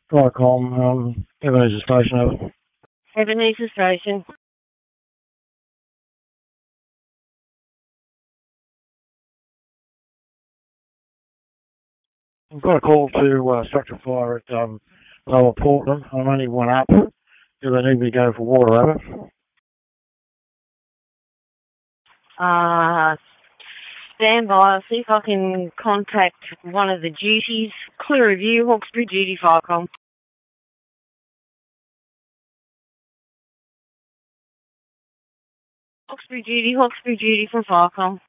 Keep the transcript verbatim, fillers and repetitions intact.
Viacom, um, Ebenezer Station, over. Ebenezer Station. I've got a call to uh, structure fire at um, Lower Portland. I'm only one up. Do they need me to go for water, over? Uh, stand by. I'll see if I can contact one of the duties. Clear of you, Hawkesbury Duty Firecom. Hawkesbury Duty, Hawkesbury Duty from Firecom.